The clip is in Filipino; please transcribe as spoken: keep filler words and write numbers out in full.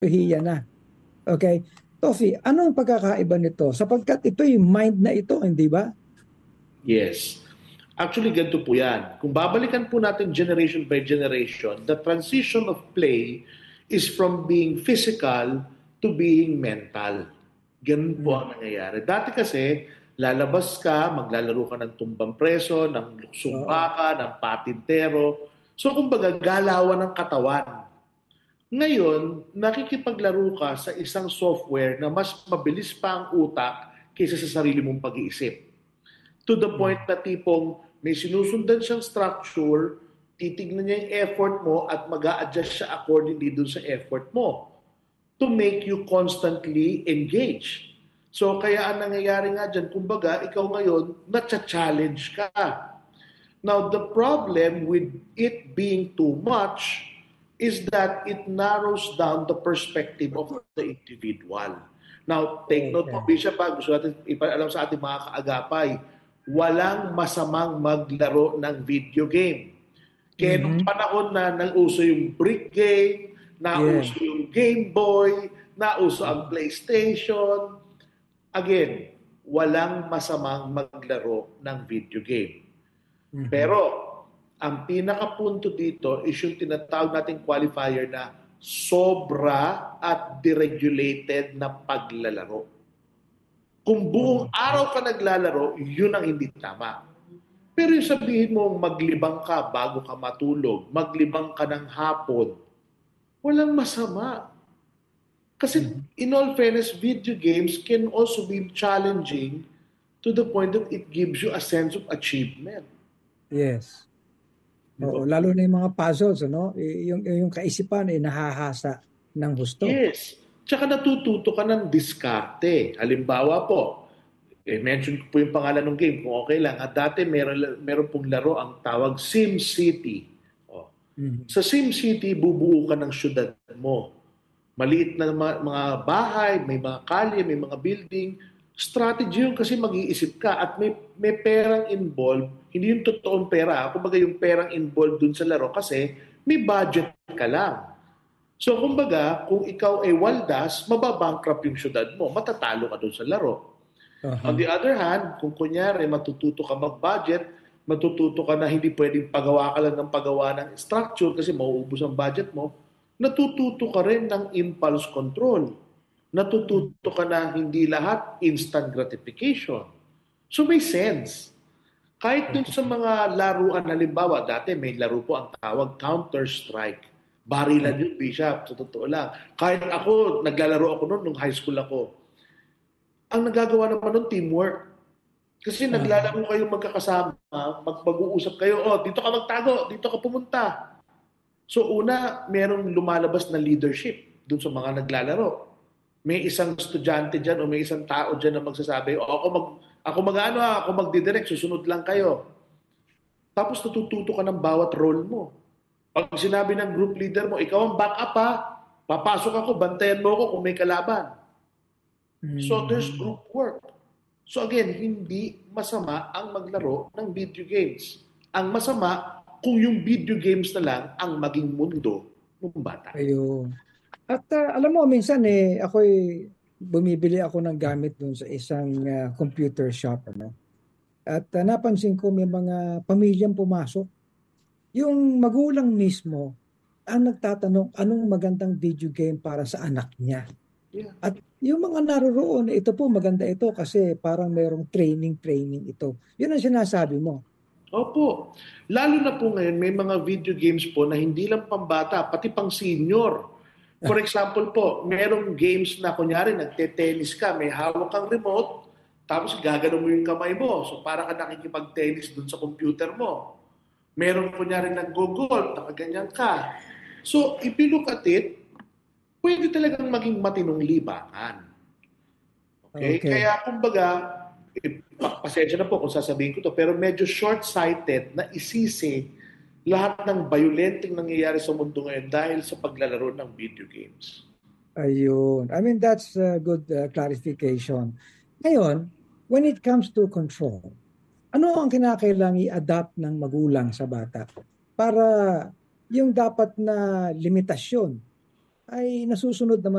Hiya na. Okay? Tofi, anong pagkakaiba nito? Sapagkat ito yung mind na ito, hindi ba? Yes. Actually, ganito po yan. Kung babalikan po natin generation by generation, the transition of play is from being physical to being mental. Ganun po Hmm. ang nangyayari. Dati kasi, lalabas ka, maglalaro ka ng tumbang preso, ng luksong Oo. baka, ng patintero. So, kumbaga, galawan ng katawan. Ngayon, nakikipaglaro ka sa isang software na mas mabilis pa ang utak kaysa sa sarili mong pag-iisip. To the point Hmm. na tipong may sinusundan siyang structure, titignan niya yung effort mo at mag adjust siya accordingly dun sa effort mo to make you constantly engage. So kaya ang nangyayari nga dyan, kumbaga, ikaw ngayon, natcha-challenge ka. Now, the problem with it being too much is that it narrows down the perspective of the individual. Now, take note po, Okay. Bishop, ha, gusto natin ipaalam sa ating mga kaagapay, walang masamang maglaro ng video game. Kaya nung Mhm. panahon na nauso yung brick game, Yeah. nauso yung Game Boy, nauso ang PlayStation, again, walang masamang maglaro ng video game. Mhm. Pero, ang pinakapunto dito is yung tinatawag nating qualifier na sobra at deregulated na paglalaro. Kung buong Okay. araw ka naglalaro, yun ang hindi tama. Pero yung sabihin mo, maglibang ka bago ka matulog, maglibang ka ng hapon, walang masama. Kasi Mhm. in all fairness, video games can also be challenging to the point that it gives you a sense of achievement. Yes. Di ba Oo, po? lalo na yung mga puzzles, ano? Y- Yung, yung kaisipan ay nahahasa ng gusto. Yes. Tsaka natututo ka ng diskarte. Halimbawa po, eh, mention ko po yung pangalan ng game kung okay lang. At dati meron, meron pong laro ang tawag Sim City. Oh. Mhm. Sa Sim City, bubuo ka ng syudad mo. Maliit na mga, mga bahay, may mga kalye, may mga building. Strategy yun kasi mag-iisip ka at may, may perang involved. Hindi yung totoong pera. Kumbaga yung perang involved dun sa laro kasi may budget ka lang. So, kumbaga, kung ikaw ay waldas, mababankrupt yung syudad mo. Matatalo ka doon sa laro. On Aha. the other hand, kung kunyari matututo ka mag-budget, matututo ka na hindi pwedeng pagawa ka lang ng pagawa ng structure kasi mauubos ang budget mo, natututo ka rin ng impulse control. Natututo ka na hindi lahat instant gratification. So may sense. Kahit dun sa Okay. mga laruan, halimbawa, dati may laro po ang tawag Counter-Strike. Barilan Okay. yun, Bishop, sa totoo lang. Kahit ako, naglalaro ako noon nung high school ako. Ang nagagawa naman nun, teamwork. Kasi Aha. naglalaro kayo magkakasama, mag- mag-uusap kayo, oh, dito ka magtago, dito ka pumunta. So una, merong lumalabas na leadership dun sa mga naglalaro. May isang estudyante dyan o may isang tao dyan na magsasabi, oh, ako mag ako mag-ano, ako magdidirect, susunod lang kayo. Tapos natututo ka ng bawat role mo. Pag sinabi ng group leader mo, ikaw ang backup ha, papasok ako, bantayan mo ako kung may kalaban. So there's Mhm. group work. So again, hindi masama ang maglaro ng video games. Ang masama kung yung video games na lang ang maging mundo ng bata. Ayun. At ah, alam mo, minsan eh, ako'y bumibili ako ng gamit dun sa isang ah, computer shop, ano? At ah, napansin ko may mga pamilyang pumasok. Yung magulang mismo ang nagtatanong anong magandang video game para sa anak niya. Yeah. At yung mga naroroon, ito po maganda ito kasi parang mayroong training-training ito. Yun ang sinasabi mo. Opo. Lalo na po ngayon, may mga video games po na hindi lang pambata, pati pang senior. For example po, merong games na kunyari nagte-tennis ka, may hawak kang remote, tapos gagano mo yung kamay mo. So para ka nakikipag-tennis dun sa computer mo. Meron kunyari nag-golf, nakaganyan ka. So if you look at it, pwede talagang maging matinong libangan. Okay? Okay. Kaya kumbaga, eh, pasensya na po kung sasabihin ko to, pero medyo short-sighted na isisi lahat ng violenting nangyayari sa mundo ngayon dahil sa paglalaro ng video games. Ayun. I mean, that's a good uh, clarification. Ngayon, when it comes to control, ano ang kinakailangan i-adapt ng magulang sa bata para yung dapat na limitasyon ay nasusunod naman